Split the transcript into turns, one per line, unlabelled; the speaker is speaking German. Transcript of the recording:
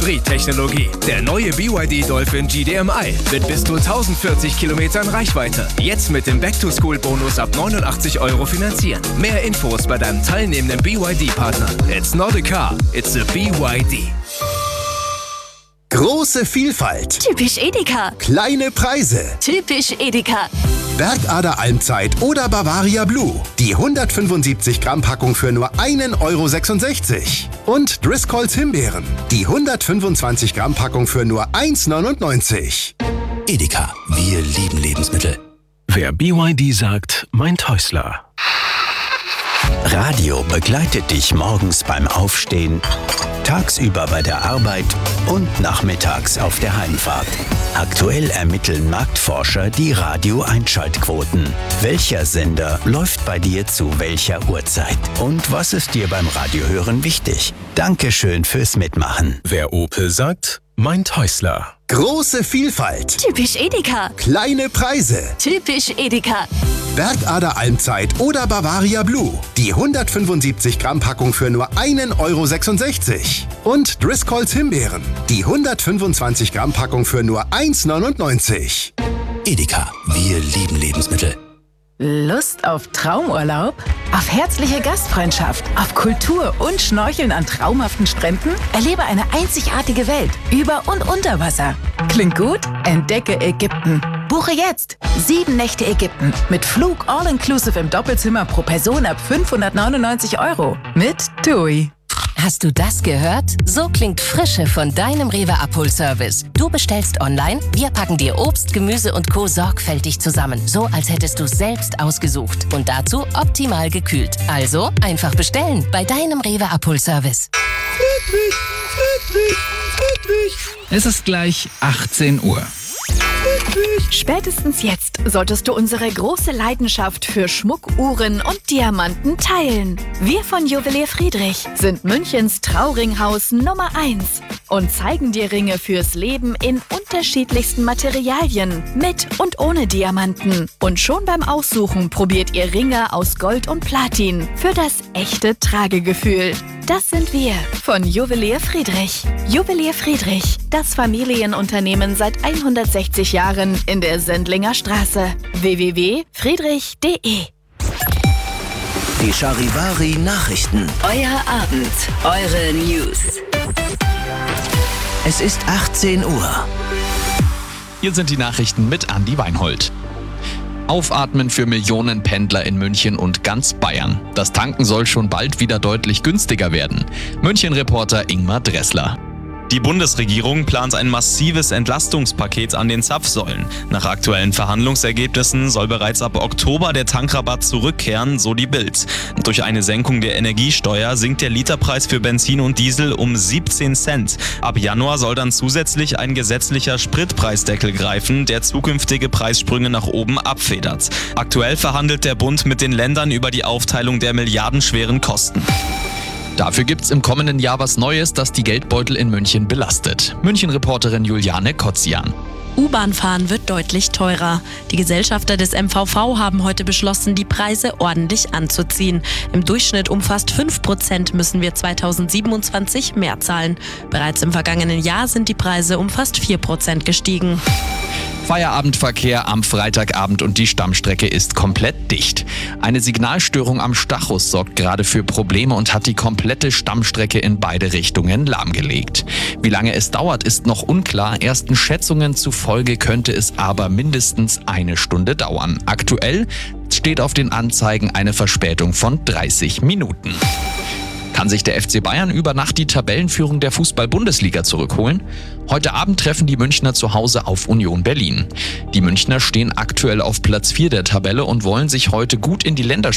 Hybrid-Technologie. Der neue BYD Dolphin GDMI mit bis zu 1040 Kilometern Reichweite. Jetzt mit dem Back-to-School-Bonus ab 89 € finanzieren. Mehr Infos bei deinem teilnehmenden BYD-Partner. It's not a car, it's a BYD.
Große Vielfalt.
Typisch Edeka.
Kleine Preise.
Typisch Edeka.
Bergader Almzeit oder Bavaria Blue. Die 175 Gramm Packung für nur 1,66 €. Und Driscolls Himbeeren. Die 125 Gramm Packung für nur 1,99 €.
Edeka, wir lieben Lebensmittel.
Wer BYD sagt, meint Häusler.
Radio begleitet dich morgens beim Aufstehen, tagsüber bei der Arbeit und nachmittags auf der Heimfahrt. Aktuell ermitteln Marktforscher die Radio-Einschaltquoten. Welcher Sender läuft bei dir zu welcher Uhrzeit? Und was ist dir beim Radiohören wichtig? Dankeschön fürs Mitmachen.
Wer Opel sagt, meint Häusler.
Große Vielfalt.
Typisch Edeka.
Kleine Preise.
Typisch Edeka.
Bergader Almzeit oder Bavaria Blue. Die 175 Gramm Packung für nur 1,66 €. Und Driscolls Himbeeren. Die 125 Gramm Packung für nur 1,99 €.
Edeka, wir lieben Lebensmittel.
Lust auf Traumurlaub? Auf herzliche Gastfreundschaft? Auf Kultur und Schnorcheln an traumhaften Stränden? Erlebe eine einzigartige Welt über und unter Wasser. Klingt gut? Entdecke Ägypten. Buche jetzt 7 Nächte Ägypten mit Flug all-inclusive im Doppelzimmer pro Person ab 599 € mit TUI.
Hast du das gehört? So klingt Frische von deinem Rewe Abholservice. Du bestellst online, wir packen dir Obst, Gemüse und Co. sorgfältig zusammen. So, als hättest du es selbst ausgesucht. Und dazu optimal gekühlt. Also einfach bestellen bei deinem Rewe Abholservice.
Es ist gleich 18 Uhr.
Spätestens jetzt solltest du unsere große Leidenschaft für Schmuck, Uhren und Diamanten teilen. Wir von Juwelier Friedrich sind Münchens Trauringhaus Nummer 1 und zeigen dir Ringe fürs Leben in unterschiedlichsten Materialien, mit und ohne Diamanten. Und schon beim Aussuchen probiert ihr Ringe aus Gold und Platin für das echte Tragegefühl. Das sind wir von Juwelier Friedrich. Juwelier Friedrich, das Familienunternehmen seit 160 Jahren in der Sendlinger Straße. www.friedrich.de.
Die Charivari Nachrichten.
Euer Abend. Eure News.
Es ist 18 Uhr.
Hier sind die Nachrichten mit Andi Weinhold. Aufatmen für Millionen Pendler in München und ganz Bayern. Das Tanken soll schon bald wieder deutlich günstiger werden. München-Reporter Ingmar Dressler.
Die Bundesregierung plant ein massives Entlastungspaket an den Zapfsäulen. Nach aktuellen Verhandlungsergebnissen soll bereits ab Oktober der Tankrabatt zurückkehren, so die Bild. Durch eine Senkung der Energiesteuer sinkt der Literpreis für Benzin und Diesel um 17 Cent. Ab Januar soll dann zusätzlich ein gesetzlicher Spritpreisdeckel greifen, der zukünftige Preissprünge nach oben abfedert. Aktuell verhandelt der Bund mit den Ländern über die Aufteilung der milliardenschweren Kosten.
Dafür gibt's im kommenden Jahr was Neues, das die Geldbeutel in München belastet. München-Reporterin Juliane Kotzian.
U-Bahn-Fahren wird deutlich teurer. Die Gesellschafter des MVV haben heute beschlossen, die Preise ordentlich anzuziehen. Im Durchschnitt um fast 5% müssen wir 2027 mehr zahlen. Bereits im vergangenen Jahr sind die Preise um fast 4% gestiegen.
Feierabendverkehr am Freitagabend und die Stammstrecke ist komplett dicht. Eine Signalstörung am Stachus sorgt gerade für Probleme und hat die komplette Stammstrecke in beide Richtungen lahmgelegt. Wie lange es dauert, ist noch unklar. Ersten Schätzungen zufolge könnte es aber mindestens 1 Stunde dauern. Aktuell steht auf den Anzeigen eine Verspätung von 30 Minuten. Kann sich der FC Bayern über Nacht die Tabellenführung der Fußball-Bundesliga zurückholen? Heute Abend treffen die Münchner zu Hause auf Union Berlin. Die Münchner stehen aktuell auf Platz 4 der Tabelle und wollen sich heute gut in die Länderspiele